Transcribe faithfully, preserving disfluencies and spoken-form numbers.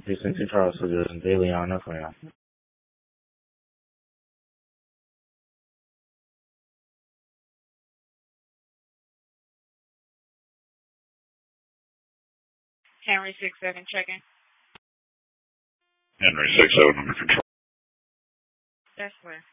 Houston to Charles, so good. Daily honor for you. Henry six seven checking. Henry six seven under control. That's where.